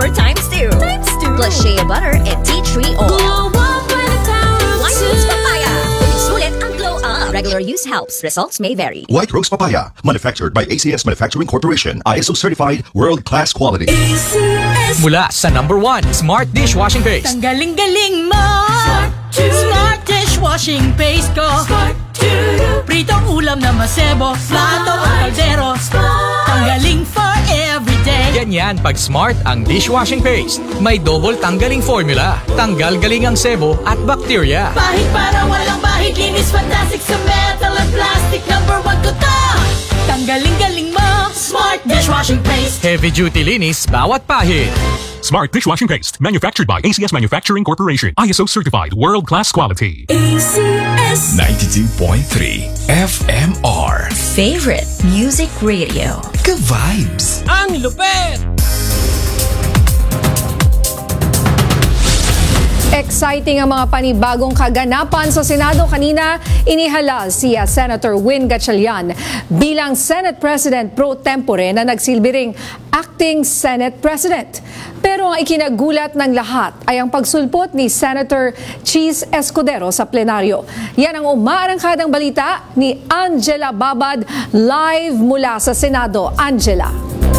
power times 2. Plus shea butter and tea tree oil. White Rose Papaya. Sulit ang glow up. Regular use helps. Results may vary. White Rose Papaya, manufactured by ACS Manufacturing Corporation, ISO certified, world-class quality. Mula sa #1 Smart Dishwashing Paste. Tanggaling-galing mo! Smart Dishwashing Paste ko! Pritong ulam na masebo, plato o kaldero. Tanggaling for everyday. Ganyan pag Smart ang dishwashing paste. May double tanggaling formula. Tanggal galing ang sebo at bacteria. Bahid para walang bahid, linis fantastic sa metal at plastic. #1 ko to! Tanggaling-galing mo! Smart Dishwashing Paste. Heavy duty linis bawat pahid. Smart Dishwashing Paste, manufactured by ACS Manufacturing Corporation, ISO certified, world-class quality. ACS 92.3 FMR. Favorite music radio. Ka-vibes. Ang lupet! Exciting ang mga panibagong kaganapan sa Senado. Kanina, inihalal si Senator Win Gatchalian bilang Senate President pro tempore na nagsilbi ring acting Senate President. Pero ang ikinagulat ng lahat ay ang pagsulpot ni Senator Cheese Escudero sa plenaryo. Yan ang umaarangkadang balita ni Angela Babad live mula sa Senado. Angela.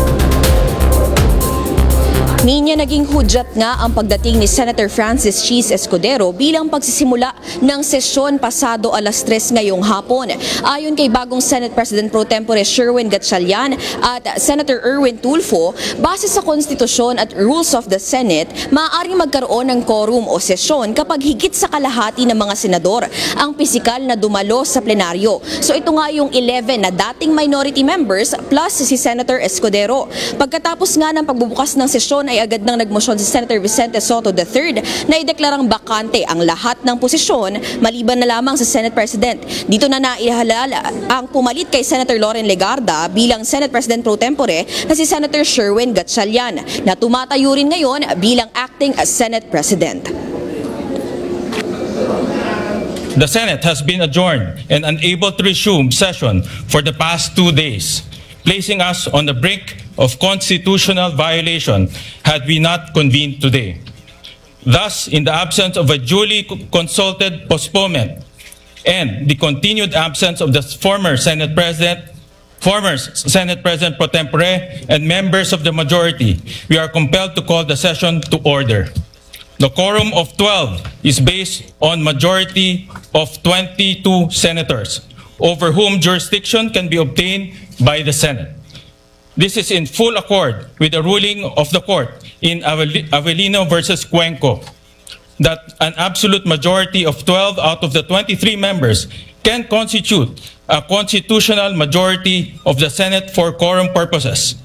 Ninya naging hudyat nga ang pagdating ni Senator Francis Cheese Escudero bilang pagsisimula ng sesyon pasado alas 3 ngayong hapon. Ayon kay bagong Senate President pro tempore Sherwin Gatchalian at Senator Erwin Tulfo, base sa konstitusyon at rules of the Senate, maaaring magkaroon ng quorum o sesyon kapag higit sa kalahati ng mga senador ang pisikal na dumalo sa plenaryo. So ito nga yung 11 na dating minority members plus si Senator Escudero. Pagkatapos nga ng pagbubukas ng sesyon ay agad nang nagmosyon si Senator Vicente Soto III na ideklarang bakante ang lahat ng posisyon maliban na lamang sa Senate President. Dito na naihalal ang pumalit kay Senator Loren Legarda bilang Senate President pro tempore na si Senator Sherwin Gatchalian na tumatayo rin ngayon bilang acting Senate President. The Senate has been adjourned and unable to resume session for the past 2 days, placing us on the brink of constitutional violation had we not convened today. Thus, in the absence of a duly consulted postponement and the continued absence of the former Senate President pro tempore and members of the majority, we are compelled to call the session to order. The quorum of 12 is based on majority of 22 senators, over whom jurisdiction can be obtained by the Senate. This is in full accord with the ruling of the court in Avellino versus Cuenco that an absolute majority of 12 out of the 23 members can constitute a constitutional majority of the Senate for quorum purposes.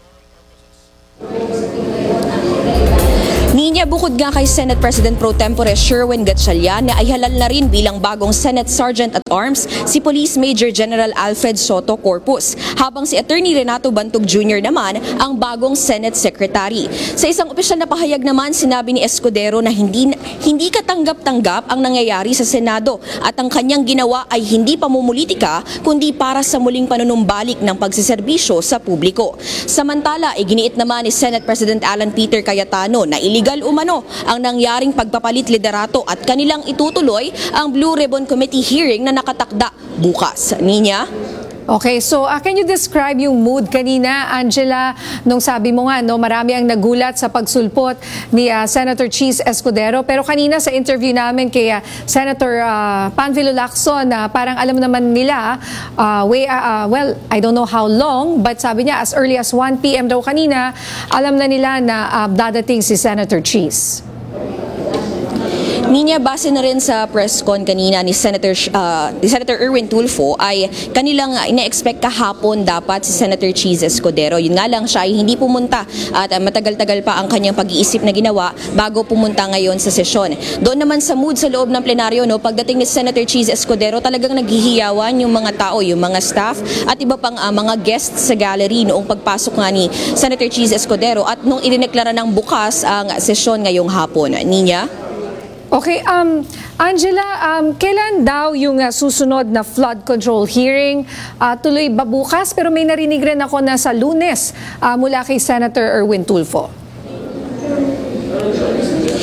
Ninya, bukod nga kay Senate President pro tempore Sherwin Gatchalian na ay halal na rin bilang bagong Senate Sergeant at Arms si Police Major General Alfred Soto Corpus, habang si Attorney Renato Bantog Jr. naman ang bagong Senate Secretary. Sa isang opisyal na pahayag naman, sinabi ni Escudero na hindi katanggap-tanggap ang nangyayari sa Senado at ang kanyang ginawa ay hindi pamumulitika kundi para sa muling panunumbalik ng pagsiserbisyo sa publiko. Samantala, iginiit naman ni Senate President Alan Peter Cayetano na illegal umano ang nangyaring pagpapalit liderato at kanilang itutuloy ang Blue Ribbon Committee hearing na nakatakda bukas. Ninya? Okay, so can you describe yung mood kanina, Angela, nung sabi mo nga, no, marami ang nagulat sa pagsulpot ni Senator Cheese Escudero. Pero kanina sa interview namin kay Senator Panfilo Lacson, parang alam naman nila, well, I don't know how long, but sabi niya as early as 1 p.m. daw kanina, alam na nila na dadating si Senator Cheese. Ninya, base na rin sa press con kanina ni Senator Erwin Tulfo ay kanilang ina-expect kahapon dapat si Senator Cheese Escudero. Yun nga lang, siya ay hindi pumunta at matagal-tagal pa ang kanyang pag-iisip na ginawa bago pumunta ngayon sa sesyon. Doon naman sa mood sa loob ng plenaryo, no, pagdating ni Senator Cheese Escudero, talagang naghihiyawan yung mga tao, yung mga staff at iba pang mga guests sa gallery noong pagpasok nga ni Senator Cheese Escudero at nung idineklara ng bukas ang sesyon ngayong hapon. Ninya? Okay, Angela, kailan daw yung susunod na flood control hearing? Tuloy ba bukas? Pero may narinig rin ako na sa Lunes mula kay Senator Erwin Tulfo.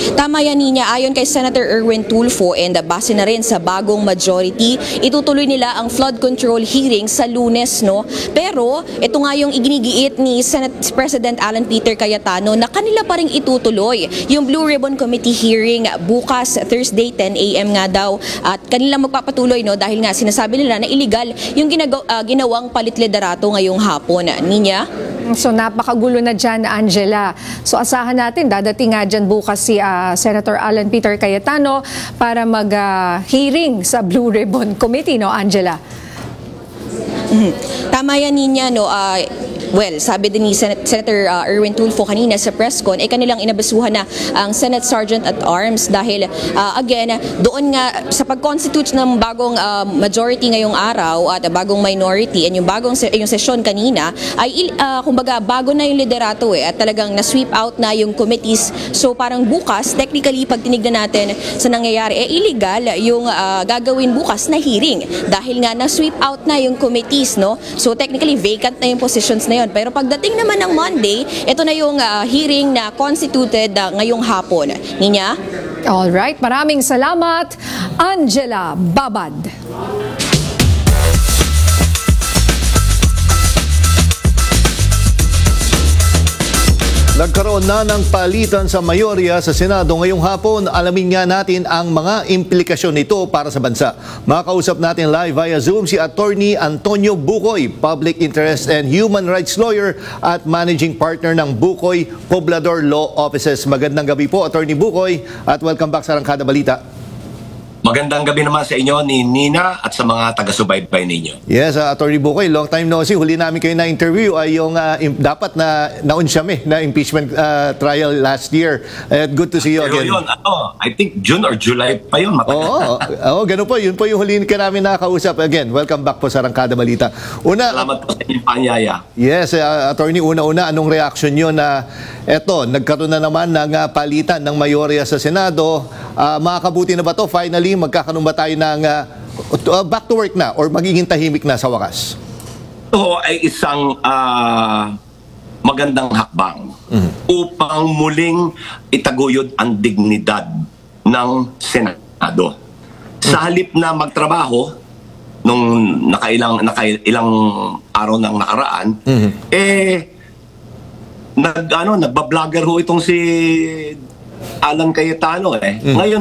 Tama yan, Nina. Ayon kay Senator Erwin Tulfo and base na rin sa bagong majority, itutuloy nila ang flood control hearing sa Lunes, no? Pero ito nga yung iginigiit ni Senate President Alan Peter Cayetano na kanila pa rin itutuloy yung Blue Ribbon Committee hearing bukas Thursday 10 a.m. nga daw, at kanila magpapatuloy, no, dahil nga sinasabi nila na illegal yung ginawang palit-liderato ngayong hapon. Ninya? So napakagulo na dyan, Angela. So asahan natin, dadating nga dyan bukas si Senator Alan Peter Cayetano para mag-hearing sa Blue Ribbon Committee, no, Angela? Tama yan, Ninya, no. Well, sabi din ni Senator Erwin Tulfo kanina sa presscon, kanilang inabasuhan na ang Senate Sergeant at Arms dahil again, doon nga sa pag-constitute ng bagong majority ngayong araw at bagong minority and yung yung sesyon kanina ay kumbaga bago na yung liderato at talagang na-sweep out na yung committees. So parang bukas, technically pag tinignan natin sa nangyayari, illegal yung gagawin bukas na hearing dahil nga na-sweep out na yung committees, no? So technically vacant na yung positions na yun. Pero pagdating naman ng Monday, ito na yung hearing na constituted ngayong hapon. Ninya? Alright, maraming salamat, Angela Babad. Nagkaroon na ng palitan sa mayorya sa Senado ngayong hapon. Alamin nga natin ang mga implikasyon nito para sa bansa. Makakausap natin live via Zoom si Attorney Antonio Bucoy, Public Interest and Human Rights Lawyer at Managing Partner ng Bucoy Poblador Law Offices. Magandang gabi po, Attorney Bucoy, at welcome back sa Arangkada Balita. Magandang gabi naman sa inyo ni Nina at sa mga taga-subaybay ninyo. Yes, Attorney Bucoy, long time no see. Huli namin kayo na interview ay yung dapat na naunsyame na impeachment trial last year. Good to see you Pero again. yun, I think June or July pa yun. Oo, ganun po. Yun po yung huli ka namin nakakausap. Again, welcome back po sa Arangkada Balita. Salamat po sa inyong paanyaya. Yes, Attorney, una-una, anong reaction nyo na eto, nagkaroon na naman ng palitan ng mayorya sa Senado? Makakabuti na ba to? Finally, magkakaroon ba tayo ng back to work na or magiging tahimik na sa wakas? Ito ay isang magandang hakbang upang muling itaguyod ang dignidad ng Senado. Sa halip na magtrabaho nung nakailang araw nang nakaraan, nagbablogger ho itong si Alan Cayetano Ngayon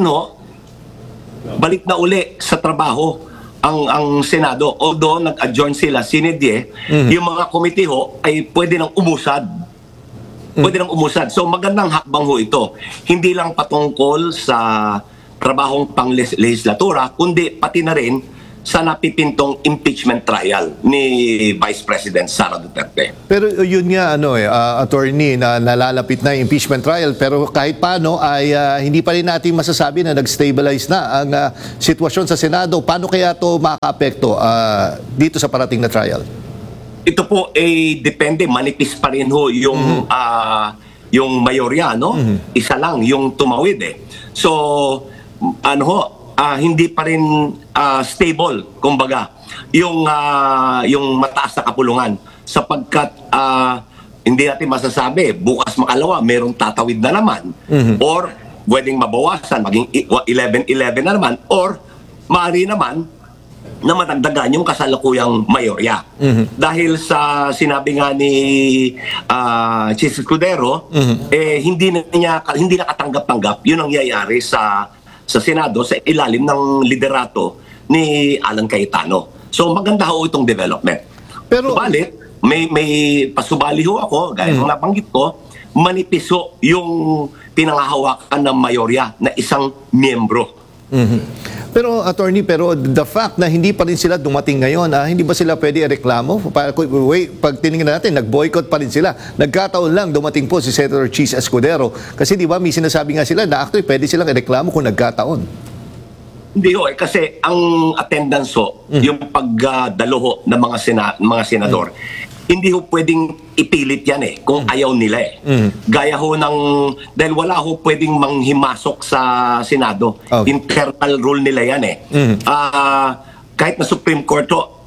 balik na uli sa trabaho ang Senado. Although nag-adjourn sila, sinidye, yung mga komite ay pwede nang umusad. Pwede nang umusad. So magandang hakbang ho ito. Hindi lang patungkol sa trabahong pang-legislatura, kundi pati na rin sa napipintong impeachment trial ni Vice President Sara Duterte. Pero yun nga, Attorney, na nalalapit na yung impeachment trial, pero kahit paano ay hindi pa rin natin masasabi na nag-stabilize na ang sitwasyon sa Senado. Paano kaya ito maka-apekto dito sa parating na trial? Ito po depende, manipis pa rin ho yung mayorya, no? Isa lang yung tumawid So, hindi pa rin stable, kumbaga, yung mataas na kapulungan. Sapagkat hindi natin masasabi, bukas makalawa, merong tatawid na naman. Or pwedeng mabawasan, maging 11-11 na naman. Or maaari naman na matagdagan yung kasalukuyang mayorya. Dahil sa sinabi nga ni Chis Escudero, hindi nakatanggap-tanggap yun ang nangyayari sa Senado sa ilalim ng liderato ni Alan Cayetano. So maganda ho itong development. Pero subalit, may pasubali ho ako, gaya ng nabanggit ko, manipis ho yung pinangahawakan ng mayorya na isang miyembro. Pero Attorney, the fact na hindi pa rin sila dumating ngayon, hindi ba sila pwede ireklamo? Pag tinignan natin, nag-boycott pa rin sila. Nagkataon lang dumating po si Senator Chis Escudero. Kasi di ba may sinasabi nga sila na actually pwede silang ireklamo kung nagkataon. Hindi ho, kasi ang attendance yung pagdalo ng mga senador, hindi ho pwedeng ipilit yan kung ayaw nila Gaya ho dahil wala ho pwedeng manghimasok sa Senado. Internal rule nila yan kahit na Supreme Court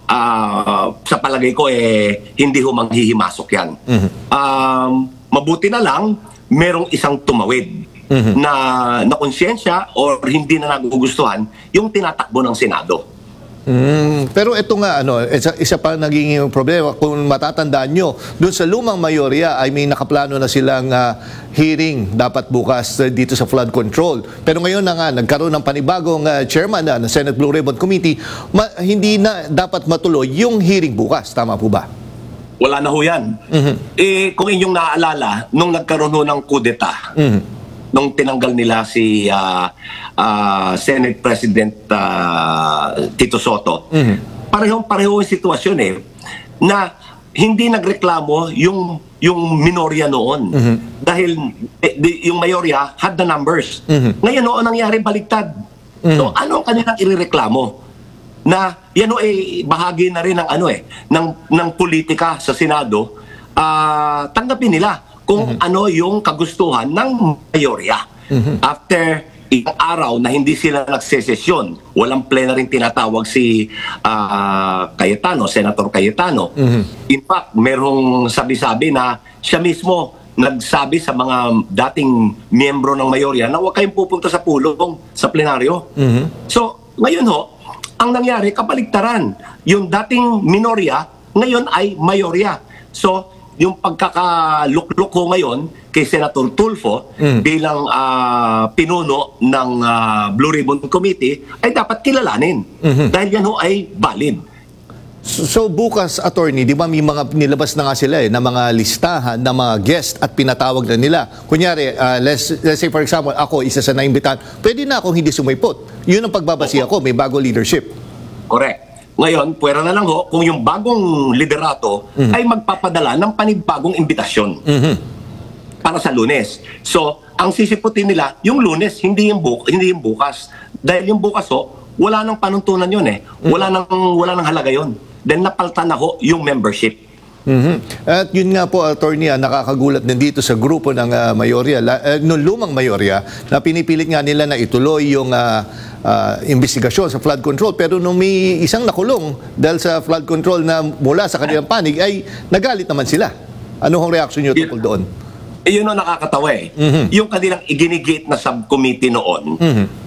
sa palagay ko hindi ho manghihimasok yan. Mabuti na lang merong isang tumawid na konsyensya or hindi na nagugustuhan yung tinatakbo ng Senado. Pero ito nga, isa pa naging problema. Kung matatandaan nyo, doon sa lumang mayorya ay may nakaplano na silang hearing dapat bukas dito sa flood control. Pero ngayon na nga, nagkaroon ng panibagong chairman ng Senate Blue Ribbon Committee, hindi na dapat matuloy yung hearing bukas. Tama po ba? Wala na ho yan. Kung inyong naaalala, nung nagkaroon ho ng kudeta, nung tinanggal nila si Senate President Tito Soto, pareho yung sitwasyon na hindi nagreklamo yung minorya noon dahil yung mayorya had the numbers. Ngayon noon nangyari baliktad. So ano ang kanilang irereklamo? Na yan bahagi na rin ng politika sa Senado. Tanggapin nila kung ano yung kagustuhan ng mayorya. After ilang araw na hindi sila nagsesesyon, walang plenary tinatawag si Cayetano, Senator Cayetano. In fact, merong sabi-sabi na siya mismo nagsabi sa mga dating miyembro ng mayorya na huwag kayong pupunta sa pulong sa plenaryo. So, ngayon ang nangyari, kabaligtaran. Yung dating minorya, ngayon ay mayorya. So, yung pagkakaluklok ko ngayon kay Senator Tulfo bilang pinuno ng Blue Ribbon Committee ay dapat kilalanin. Dahil yan ay valid. So bukas, attorney, di ba may mga nilabas na nga sila na mga listahan ng mga guest at pinatawag na nila. Kunyari, let's say for example, ako isa sa naimbitahan, pwede na akong hindi sumaipot. Yun ang pagbabasiya ko, may bago leadership. Correct. Ngayon, pwera na lang kung yung bagong liderato ay magpapadala ng panibagong imbitasyon para sa Lunes. So, ang sisiputin nila, yung Lunes, hindi yung bukas. Dahil yung bukas wala nang panuntunan yun wala nang halaga yun. Then napaltan na yung membership. At yun nga po, attorney, nakakagulat din dito sa grupo ng mayorya, no lumang mayorya, na pinipilit nga nila na ituloy yung investigasyon sa flood control. Pero nung may isang nakulong dahil sa flood control na mula sa kanilang panig, ay nagalit naman sila. Ano ang reaksyon nyo tungkol doon? Yun ang nakakatawa Yung kanilang iginigate na subcommittee noon,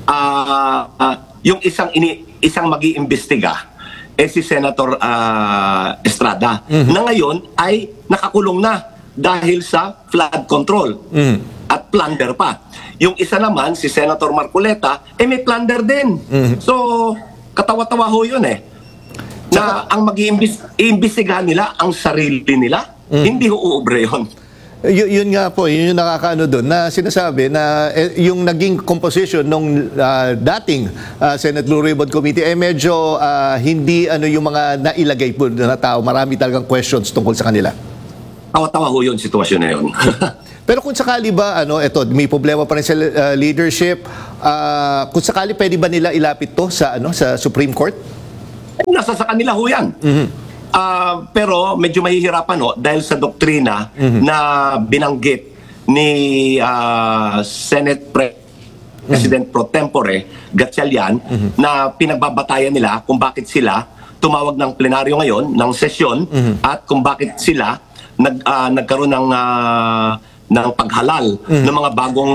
yung isang mag-iimbestiga, si Senator Estrada, na ngayon ay nakakulong na dahil sa flood control at plunder pa. Yung isa naman, si Senator Marcoleta, may plunder din. So, katawa-tawa ho yun na ang mag-iimbestigahan nila ang sarili nila, hindi ho uubre yun. Yun nga po, yun yung nakakaano doon na sinasabi na yung naging composition ng dating Senate Blue Ribbon Committee medyo hindi yung mga nailagay po na tao. Marami talagang questions tungkol sa kanila. Tawa-tawa ho yun, sitwasyon na yun. Pero kung sakali ba, may problema pa rin sa leadership, kung sakali pwede ba nila ilapit to sa Supreme Court? Nasa sa kanila ho yan. Pero medyo mahihirapan dahil sa doktrina na binanggit ni Senate President Pro Tempore Gatchalian na pinagbabatayan nila kung bakit sila tumawag ng plenaryo ngayon ng sesyon at kung bakit sila nagkaroon ng paghalal ng mga bagong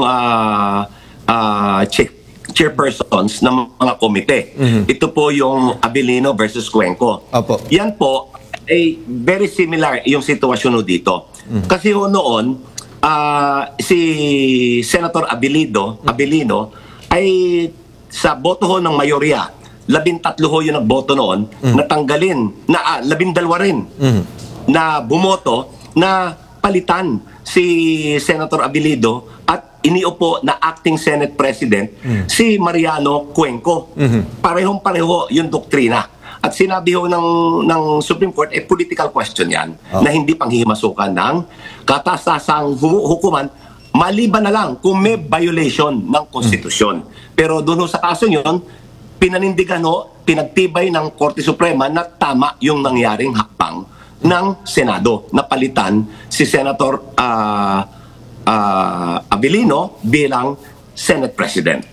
chairpersons ng mga komite. Ito po yung Abilino versus Cuenco. Yan po ay very similar yung sitwasyon dito. Kasi noon, si Senator Abilino ay sa boto ng mayorya, 13 yung nagboto noon, natanggalin, 12 rin na bumoto na palitan si Senator Abilino at iniupo na acting Senate President si Mariano Cuenco. Parehong-pareho yung doktrina. At sinabi ho ng Supreme Court, political question yan na hindi panghihimasukan ng katastasang hukuman maliban na lang kung may violation ng konstitusyon. Pero doon sa kaso yun, pinanindigan pinagtibay ng Korte Suprema na tama yung nangyaring hakbang ng Senado na palitan si Senator Abilino bilang Senate President.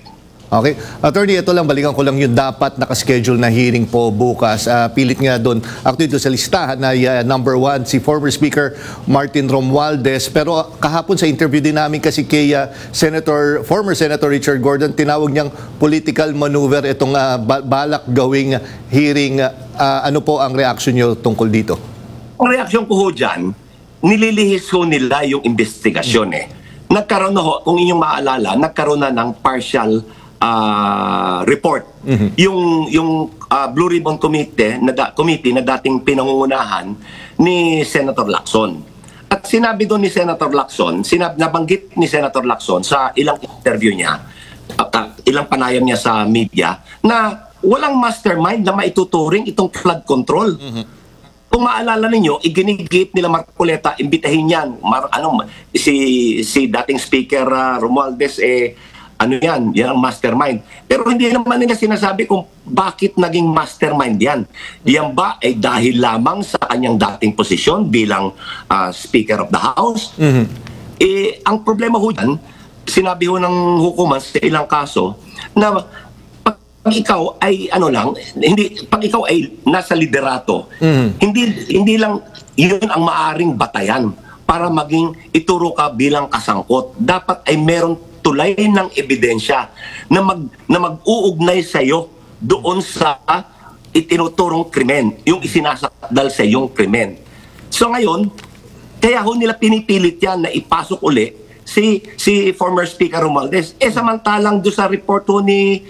Okay. Attorney, ito lang, balikan ko lang yung dapat nakaschedule na hearing po bukas. Pilit nga doon, actually doon sa listahan na number 1, si former Speaker Martin Romualdez. Pero kahapon sa interview din namin kasi kay former Senator Richard Gordon, tinawag niyang political maneuver itong balak gawing hearing. Ano po ang reaction niyo tungkol dito? Ang reaksyon ko ho dyan, nililihis ho nila yung investigasyon Nagkaroon na ho, kung inyong maalala, nagkaroon na ng partial report. Yung Blue Ribbon Committee na dating pinangungunahan ni Senator Lacson. At sinabi doon ni Senator Lacson, nabanggit ni Senator Lacson sa ilang interview niya, ilang panayam niya sa media, na walang mastermind na maituturing itong flood control. Kung maalala ninyo, iginigit nila Marcoleta, imbitahin yan. Si dating Speaker Romualdez, yan ang mastermind. Pero hindi naman nila sinasabi kung bakit naging mastermind yan. Yan ba ay dahil lamang sa kanyang dating posisyon bilang Speaker of the House? Ang problema ho dyan, sinabi ho ng hukuman sa ilang kaso, na pag ikaw ay pag ikaw ay nasa liderato, hindi lang yun ang maaring batayan para maging ituro ka bilang kasangkot. Dapat ay meron tulay ng ebidensya na mag-uugnay sa iyo doon sa itinuturong krimen, yung isinasakdal sa iyong krimen. So ngayon, kaya ho nila pinipilit yan na ipasok uli si former Speaker Romualdez. Samantalang doon sa report ho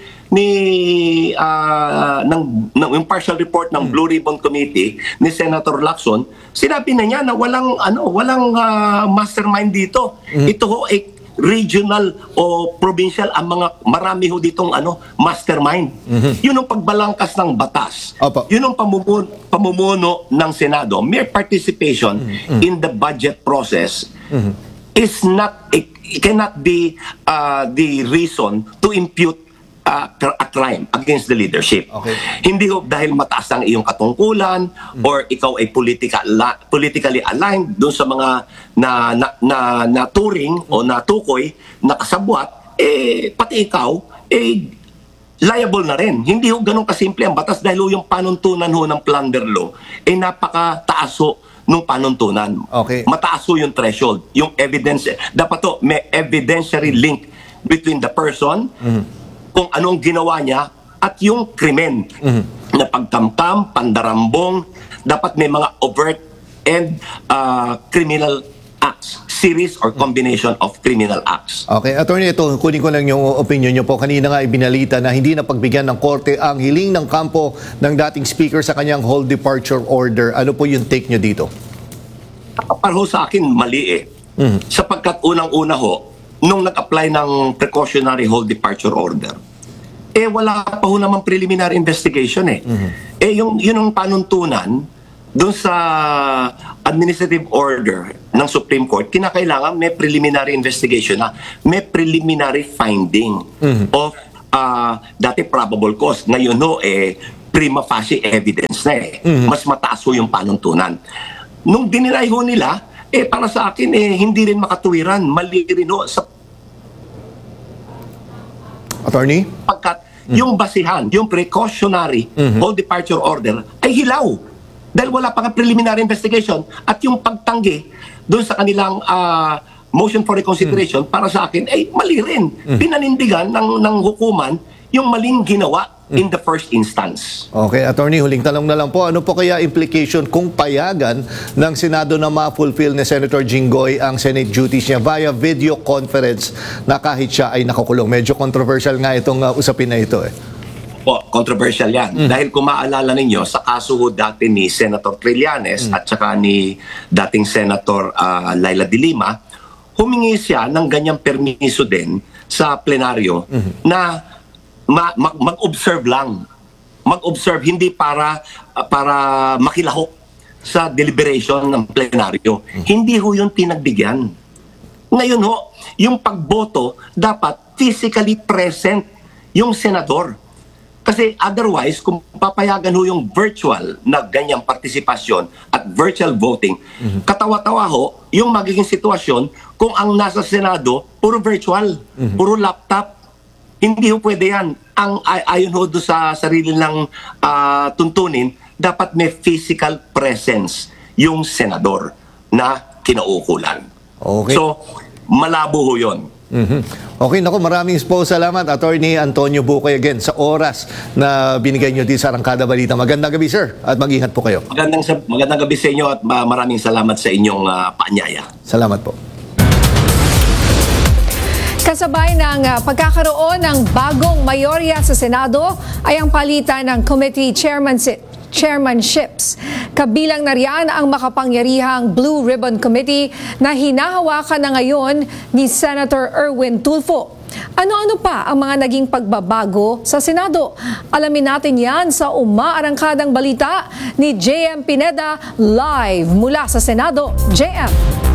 yung partial report ng Blue Ribbon Committee ni Senator Lacson, sinabi na niya na walang mastermind dito. Ito ho ay regional o provincial, ang marami ho ditong mastermind. Yun ang pagbalangkas ng batas. Yun ang pamumuno ng Senado. Mere participation in the budget process is not, it cannot be the reason to impute a crime against the leadership. Hindi ho dahil mataas ang iyong katungkulan or ikaw ay politically aligned doon sa mga naturing o natukoy na kasabwat, pati ikaw liable na rin. Hindi ho ganun kasimple ang batas dahil ho yung panuntunan ho ng plunder law napakataas ho nung panuntunan. Mataas ho yung threshold, yung evidence. Dapat ho may evidentiary link between the person, kung anong ginawa niya at yung krimen na pagkamkam, pandarambong. Dapat may mga overt and criminal acts, series or combination of criminal acts. Okay, Attorney, ito, kunin ko lang yung opinion niyo po. Kanina nga ibinalita na hindi na pagbigyan ng korte ang hiling ng kampo ng dating Speaker sa kanyang hold departure order. Ano po yung take niyo dito? Para ho sa akin, mali Sapagkat unang-una ho, nung nag-apply ng precautionary hold departure order, wala pa ho namang preliminary investigation yun ang panuntunan doon sa administrative order ng Supreme Court, kinakailangan may preliminary investigation may preliminary finding of dati probable cause. Ngayon ho, prima facie evidence na Mas mataas ho yung panuntunan. Nung dininay ho nila, para sa akin, hindi rin makatuwiran. Mali rin ho sa Attorney? Pagkat yung basihan, yung precautionary hold departure order ay hilaw. Dahil wala pa nga preliminary investigation at yung pagtanggi doon sa kanilang motion for reconsideration para sa akin ay mali rin. Pinanindigan ng hukuman yung maling ginawa in the first instance. Okay, Attorney, huling tanong na lang po. Ano po kaya implication kung payagan ng Senado na ma-fulfill ni Senator Jinggoy ang Senate duties niya via video conference na kahit siya ay nakakulong? Medyo controversial nga itong usapin na ito Controversial yan. Dahil kung maalala ninyo, sa kaso dati ni Senator Trillanes at saka ni dating Senator Laila de Lima, humingi siya ng ganyang permiso din sa plenaryo na mag-observe lang. Mag-observe, hindi para makilahok sa deliberation ng plenaryo. Hindi ho yung tinagbigyan. Ngayon ho, yung pagboto, dapat physically present yung senador. Kasi otherwise, kung papayagan ho yung virtual na ganyang partisipasyon at virtual voting, katawa-tawa ho yung magiging sitwasyon kung ang nasa Senado, puro virtual, puro laptop, hindi ho pwede yan. Ayon ho doon sa sarili lang tuntunin, dapat may physical presence yung senador na kinauukulan. Okay. So, malabo ho yun. Okay, naku, maraming po salamat, Attorney Antonio Bukoy, again, sa oras na binigay nyo dito sa Arangkada Balita. Magandang gabi, sir, at mag-ingat po kayo. Magandang gabi sa inyo at maraming salamat sa inyong paanyaya. Salamat po. Kasabay ng pagkakaroon ng bagong mayorya sa Senado ay ang palitan ng committee chairmanships. Kabilang na riyan ang makapangyarihang Blue Ribbon Committee na hinahawakan na ngayon ni Senator Erwin Tulfo. Ano-ano pa ang mga naging pagbabago sa Senado? Alamin natin yan sa umaarangkadang balita ni JM Pineda live mula sa Senado. JM.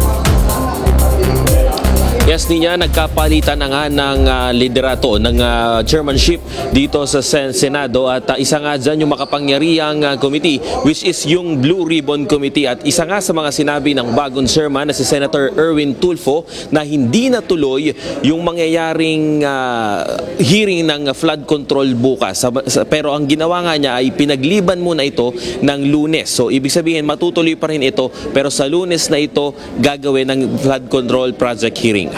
Yes, niya nagkapalitan na nga ng liderato ng chairmanship dito sa Senado at isa nga dyan yung makapangyarihang committee which is yung Blue Ribbon Committee at isa nga sa mga sinabi ng bagong chairman na si Senator Erwin Tulfo na hindi natuloy yung mangyayaring hearing ng flood control bukas. Pero ang ginawa nga niya ay pinagliban muna ito ng Lunes. So ibig sabihin matutuloy pa rin ito pero sa Lunes na ito gagawin ng flood control project hearing.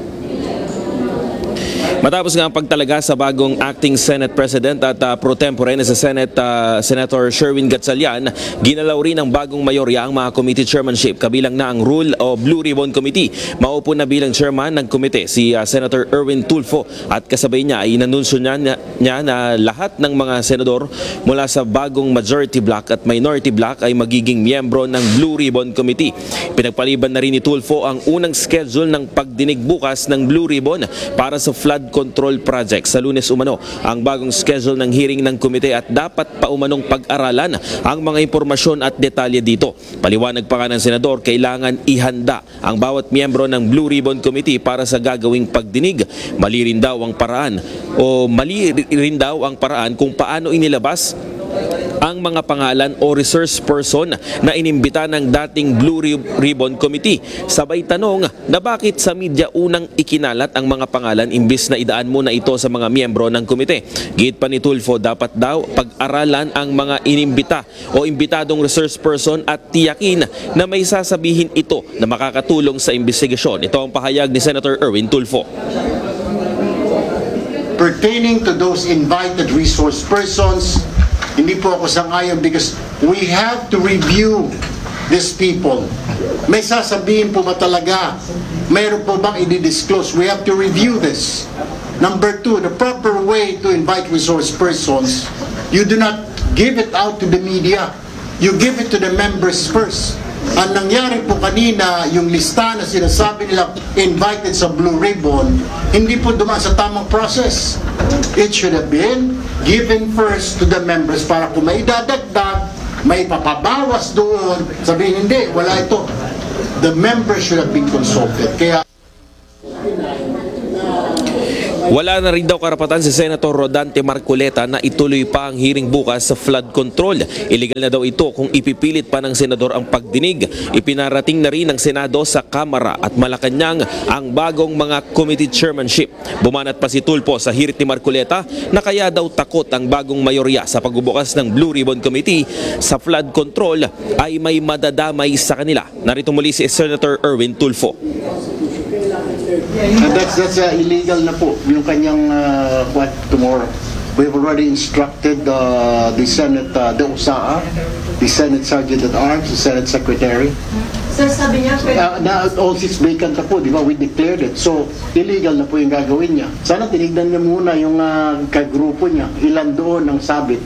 Matapos nga ang pagtalaga sa bagong acting Senate President at pro tempore na sa Senator Sherwin Gatchalian, ginalaw rin ng bagong mayorya ang mga committee chairmanship kabilang na ang Rule o Blue Ribbon Committee. Maupo na bilang chairman ng komite si Senator Erwin Tulfo at kasabay niya ay inanunsyo niya na lahat ng mga senador mula sa bagong majority block at minority block ay magiging miyembro ng Blue Ribbon Committee. Pinagpaliban na rin ni Tulfo ang unang schedule ng pagdinig bukas ng Blue Ribbon para sa flood control project. Sa Lunes umano ang bagong schedule ng hearing ng komite at dapat pa umanong pag-aralan ang mga impormasyon at detalye dito. Paliwanag pa nga ng senador, kailangan ihanda ang bawat miyembro ng Blue Ribbon Committee para sa gagawing pagdinig. Mali rin daw ang paraan kung paano inilabas ang mga pangalan o resource person na inimbita ng dating Blue Ribbon Committee. Sabay tanong na bakit sa media unang ikinalat ang mga pangalan imbis na idaan muna ito sa mga miyembro ng komite. Git pa ni Tulfo, dapat daw pag-aralan ang mga inimbita o imbitadong resource person at tiyakin na may sasabihin ito na makakatulong sa investigasyon. Ito ang pahayag ni Senator Erwin Tulfo. Pertaining to those invited resource persons, hindi po ako sang-ayon because we have to review these people. May sasabihin po ba talaga? Mayroon po bang i-disclose? We have to review this. Number two, the proper way to invite resource persons, you do not give it out to the media. You give it to the members first. Ang nangyari po kanina, yung lista na sinasabi nila invited sa Blue Ribbon, hindi po dumaan sa tamang process. It should have been given first to the members para kung may dadagdag, may papabawas doon, sabihin hindi, wala ito. The members should have been consulted. Kaya wala na rin daw karapatan si Senator Rodante Marcoleta na ituloy pa ang hearing bukas sa flood control. Illegal na daw ito kung ipipilit pa ng senador ang pagdinig. Ipinarating na rin ng Senado sa Kamara at Malacanang ang bagong mga committee chairmanship. Bumanat pa si Tulfo sa hirit ni Marcoleta na kaya daw takot ang bagong mayorya sa pagbubukas ng Blue Ribbon Committee sa flood control ay may madadamay sa kanila. Narito muli si Senator Erwin Tulfo. That's illegal na po yung kanyang tomorrow. We've already instructed the Senate, the USAA, the Senate Sergeant at Arms, the Senate Secretary. Sir, sabi niya, na all seats vacant na po, di ba? We declared it. So, illegal na po yung gagawin niya. Sana tinignan niya muna yung kagrupo niya. Ilan doon ang sabit.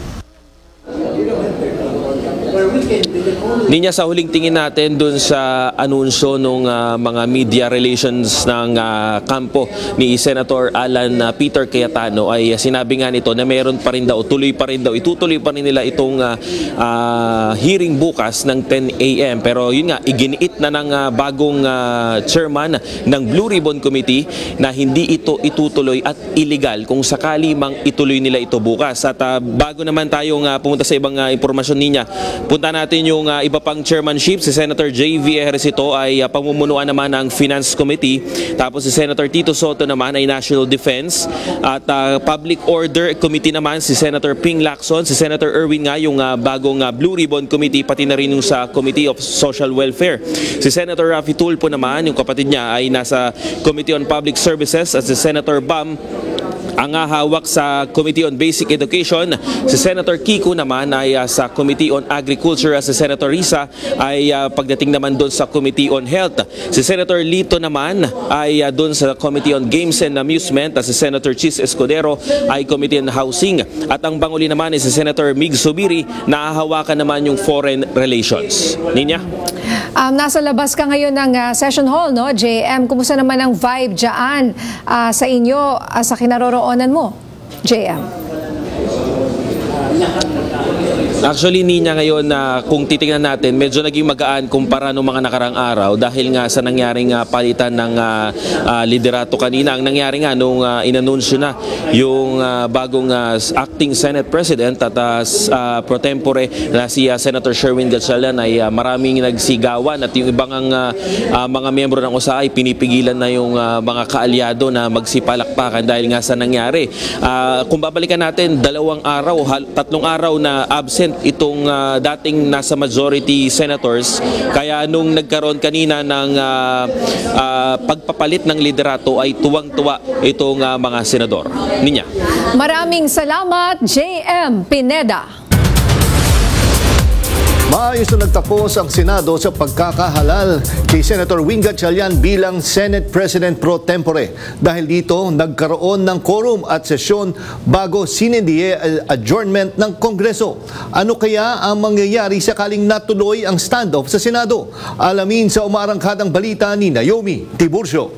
Ninya, sa huling tingin natin dun sa anunsyo ng mga media relations ng kampo ni Senator Alan Peter Cayetano ay sinabi nga nito na meron pa rin daw, tuloy pa rin daw, itutuloy pa rin nila itong hearing bukas ng 10 a.m. Pero yun nga, iginiit na ng bagong chairman ng Blue Ribbon Committee na hindi ito itutuloy at illegal kung sakali mang ituloy nila ito bukas. At bago naman tayong pumunta sa ibang impormasyon niya, Punta natin yung iba pang chairmanship. Si Senator J.V. Ejercito ay pamumunuan naman ng Finance Committee. Tapos si Senator Tito Soto naman ay National Defense. At Public Order Committee naman si Senator Ping Lacson. Si Senator Erwin nga yung bagong Blue Ribbon Committee, pati na rin yung sa Committee of Social Welfare. Si Senator Raffy Tulfo naman, yung kapatid niya ay nasa Committee on Public Services. At si Senator Bam ang hawak sa Committee on Basic Education. Si Senator Kiko naman ay sa Committee on Agriculture. At si Senator Risa ay pagdating naman doon sa Committee on Health. Si Senator Lito naman ay doon sa Committee on Games and Amusement. At si Senator Chis Escudero ay Committee on Housing. At ang banguli naman ay si Senator Mig Zubiri na hahawakan naman yung Foreign Relations. Ninya? Nasa labas ka ngayon ng session hall, no? JM, kumusta naman ang vibe dyan sa inyo, sa kinaroroonan mo, JM? Actually, Nina, ngayon kung titingnan natin, medyo naging magaan kumpara noong mga nakarang araw dahil nga sa nangyaring palitan ng liderato kanina. Ang nangyari nga nung inanunsyo na yung bagong acting Senate President at pro tempore na si Senator Sherwin Gatchalian ay maraming nagsigawan at yung ibang mga miyembro ng OSA ay pinipigilan na yung mga kaalyado na magsipalakpakan dahil nga sa nangyari. Kung babalikan natin, 2 araw, 3 araw na absent itong dating nasa majority senators, kaya nung nagkaroon kanina ng pagpapalit ng liderato ay tuwang-tuwa itong mga senador. Ninya. Maraming salamat, JM Pineda. Maayos na nagtapos ang Senado sa pagkakahalal kay Senator Win Gatchalian bilang Senate President Pro Tempore. Dahil dito, nagkaroon ng quorum at sesyon bago sinindi adjournment ng Kongreso. Ano kaya ang mangyayari sakaling natuloy ang standoff sa Senado? Alamin sa umaarangkadang balita ni Naomi Tiburcio.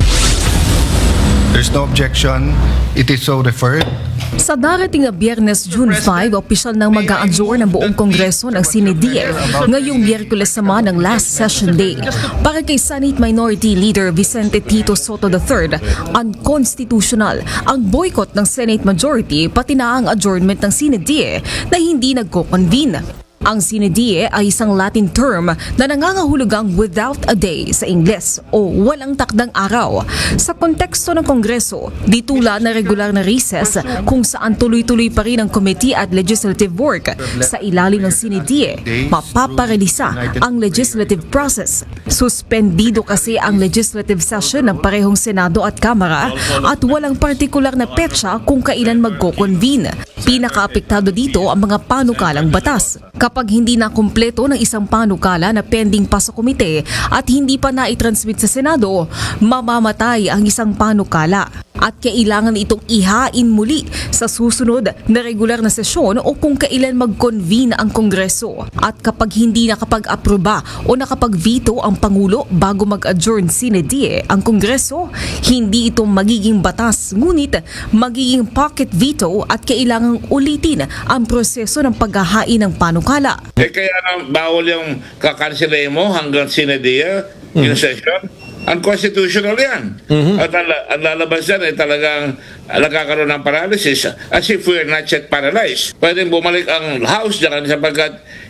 There's no objection. It is so referred. Sa darating na Biyernes, June 5, opisyal nang mag-a-adjourn ng buong Kongreso ng Sinediye ngayong Miyerkules naman ng last session day. Para kay Senate Minority Leader Vicente Tito Soto III, unconstitutional ang boycott ng Senate Majority pati na ang adjournment ng Sinediye na hindi nagko-convene. Ang Sinediye ay isang Latin term na nangangahulugang without a day sa Ingles o walang takdang araw. Sa konteksto ng Kongreso, di tulad na regular na recess kung saan tuloy-tuloy pa rin ang committee at legislative work. Sa ilalim ng Sinediye, mapaparelisa ang legislative process. Suspendido kasi ang legislative session ng parehong Senado at Kamara at walang partikular na petsa kung kailan magko-convene. Pinakaapektado dito ang mga panukalang batas. Kapag hindi na kumpleto ng isang panukala na pending pa sa komite at hindi pa na-transmit sa Senado, mamamatay ang isang panukala at kailangan itong ihain muli sa susunod na regular na sesyon o kung kailan mag-convene ang Kongreso. At kapag hindi nakapag-aproba o nakapag-veto ang Pangulo bago mag-adjourn Sinediye ang Kongreso, hindi ito magiging batas, ngunit magiging pocket veto at kailangang ulitin ang proseso ng paghahain ng panukala. Kaya bawal yung kakansilay mo hanggang Sinediye yung session. Unconstitutional yan. At ang lalabas yan ay talagang nagkakaroon ng paralysis as if we're not yet paralyzed. Pwedeng bumalik ang House dyan sapagkat